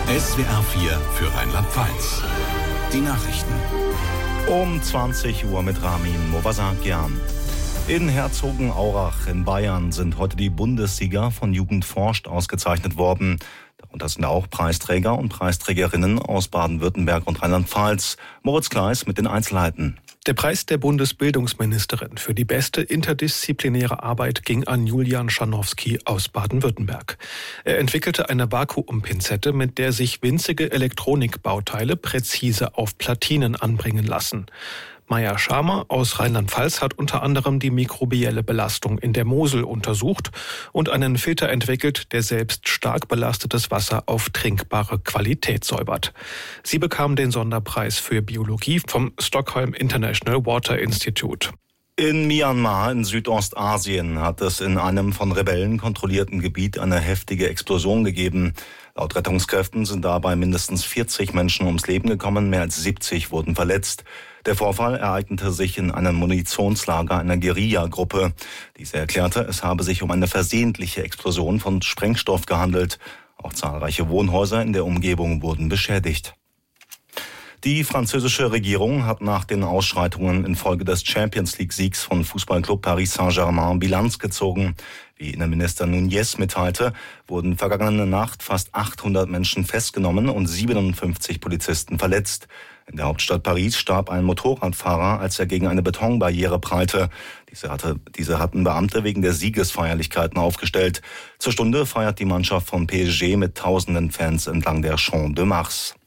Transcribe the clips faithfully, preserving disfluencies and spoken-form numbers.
S W R vier für Rheinland-Pfalz. Die Nachrichten. Um zwanzig Uhr mit Ramin Movasakian. In Herzogenaurach in Bayern sind heute die Bundessieger von Jugend forscht ausgezeichnet worden. Darunter sind auch Preisträger und Preisträgerinnen aus Baden-Württemberg und Rheinland-Pfalz. Moritz Kleis mit den Einzelheiten. Der Preis der Bundesbildungsministerin für die beste interdisziplinäre Arbeit ging an Julian Scharnowski aus Baden-Württemberg. Er entwickelte eine Vakuumpinzette, mit der sich winzige Elektronikbauteile präzise auf Platinen anbringen lassen. Maja Schamer aus Rheinland-Pfalz hat unter anderem die mikrobielle Belastung in der Mosel untersucht und einen Filter entwickelt, der selbst stark belastetes Wasser auf trinkbare Qualität säubert. Sie bekam den Sonderpreis für Biologie vom Stockholm International Water Institute. In Myanmar in Südostasien hat es in einem von Rebellen kontrollierten Gebiet eine heftige Explosion gegeben. Laut Rettungskräften sind dabei mindestens vierzig Menschen ums Leben gekommen, mehr als siebzig wurden verletzt. Der Vorfall ereignete sich in einem Munitionslager einer Guerilla-Gruppe. Diese erklärte, es habe sich um eine versehentliche Explosion von Sprengstoff gehandelt. Auch zahlreiche Wohnhäuser in der Umgebung wurden beschädigt. Die französische Regierung hat nach den Ausschreitungen infolge des Champions-League-Siegs von Fußballclub Paris Saint-Germain Bilanz gezogen. Wie Innenminister Nunez mitteilte, wurden vergangene Nacht fast achthundert Menschen festgenommen und siebenundfünfzig Polizisten verletzt. In der Hauptstadt Paris starb ein Motorradfahrer, als er gegen eine Betonbarriere prallte. Diese, hatte, diese hatten Beamte wegen der Siegesfeierlichkeiten aufgestellt. Zur Stunde feiert die Mannschaft von P S G mit tausenden Fans entlang der Champ de Mars.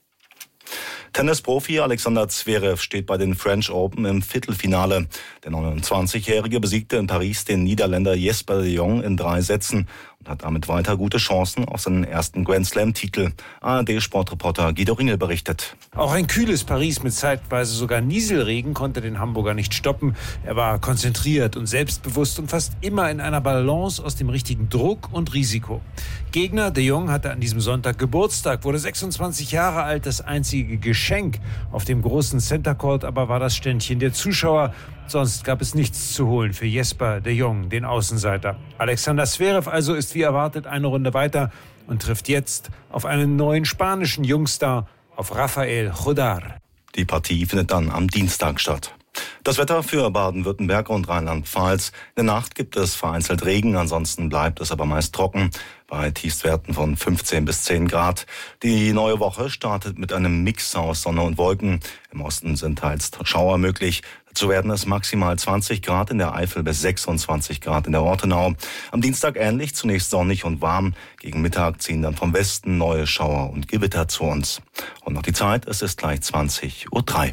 Tennisprofi Alexander Zverev steht bei den French Open im Viertelfinale. Der neunundzwanzigjährige besiegte in Paris den Niederländer Jesper de Jong in drei Sätzen und hat damit weiter gute Chancen auf seinen ersten Grand-Slam-Titel. A R D-Sportreporter Guido Ringel berichtet. Auch ein kühles Paris mit zeitweise sogar Nieselregen konnte den Hamburger nicht stoppen. Er war konzentriert und selbstbewusst und fast immer in einer Balance aus dem richtigen Druck und Risiko. Gegner de Jong hatte an diesem Sonntag Geburtstag, wurde sechsundzwanzig Jahre alt. Das einzige Geschenk auf dem großen Center Court aber war das Ständchen der Zuschauer. Sonst gab es nichts zu holen für Jesper de Jong, den Außenseiter. Alexander Zverev also ist wie erwartet eine Runde weiter und trifft jetzt auf einen neuen spanischen Jungstar, auf Rafael Jodar. Die Partie findet dann am Dienstag statt. Das Wetter für Baden-Württemberg und Rheinland-Pfalz. In der Nacht gibt es vereinzelt Regen, ansonsten bleibt es aber meist trocken, bei Tiefstwerten von fünfzehn bis zehn Grad. Die neue Woche startet mit einem Mix aus Sonne und Wolken. Im Osten sind teils Schauer möglich. Dazu werden es maximal zwanzig Grad in der Eifel bis sechsundzwanzig Grad in der Ortenau. Am Dienstag ähnlich, zunächst sonnig und warm. Gegen Mittag ziehen dann vom Westen neue Schauer und Gewitter zu uns. Und noch die Zeit, es ist gleich zwanzig Uhr drei.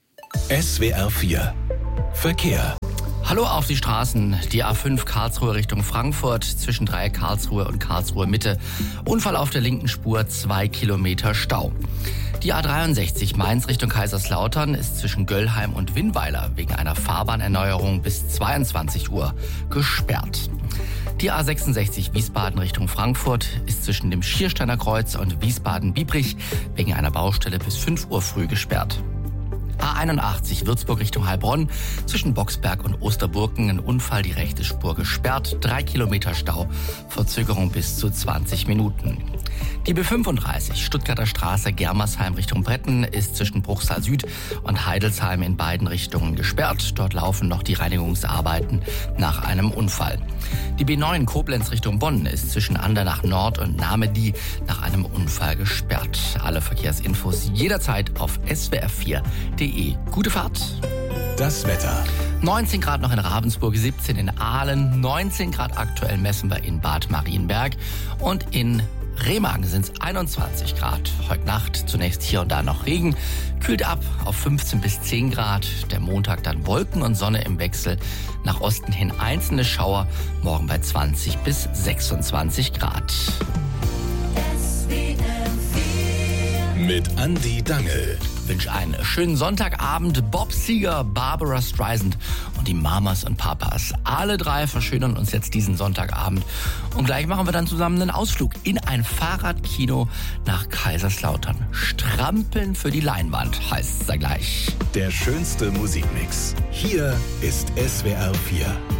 S W R vier Verkehr. Hallo auf die Straßen. Die A fünf Karlsruhe Richtung Frankfurt zwischen Dreieck Karlsruhe und Karlsruhe Mitte. Unfall auf der linken Spur, zwei Kilometer Stau. Die A dreiundsechzig Mainz Richtung Kaiserslautern ist zwischen Göllheim und Winnweiler wegen einer Fahrbahnerneuerung bis zweiundzwanzig Uhr gesperrt. Die A sechsundsechzig Wiesbaden Richtung Frankfurt ist zwischen dem Schiersteiner Kreuz und Wiesbaden-Biebrich wegen einer Baustelle bis fünf Uhr früh gesperrt. A einundachtzig Würzburg Richtung Heilbronn, zwischen Boxberg und Osterburgen ein Unfall, die rechte Spur gesperrt, drei Kilometer Stau, Verzögerung bis zu zwanzig Minuten. Die B fünfunddreißig Stuttgarter Straße Germersheim Richtung Bretten ist zwischen Bruchsal Süd und Heidelsheim in beiden Richtungen gesperrt. Dort laufen noch die Reinigungsarbeiten nach einem Unfall. Die B neun Koblenz Richtung Bonn ist zwischen Andernach Nord und Namedy nach einem Unfall gesperrt. Alle Verkehrsinfos jederzeit auf s w r vier punkt d e. Gute Fahrt! Das Wetter. neunzehn Grad noch in Ravensburg, siebzehn in Aalen, neunzehn Grad aktuell messen wir in Bad Marienberg und in Remagen sind es einundzwanzig Grad. Heute Nacht zunächst hier und da noch Regen. Kühlt ab auf fünfzehn bis zehn Grad. Der Montag dann Wolken und Sonne im Wechsel. Nach Osten hin einzelne Schauer. Morgen bei zwanzig bis sechsundzwanzig Grad. Mit Andi Dangel. Ich wünsche einen schönen Sonntagabend. Bob Seger, Barbara Streisand und die Mamas und Papas. Alle drei verschönern uns jetzt diesen Sonntagabend. Und gleich machen wir dann zusammen einen Ausflug in ein Fahrradkino nach Kaiserslautern. Strampeln für die Leinwand heißt es da gleich. Der schönste Musikmix. Hier ist S W R vier.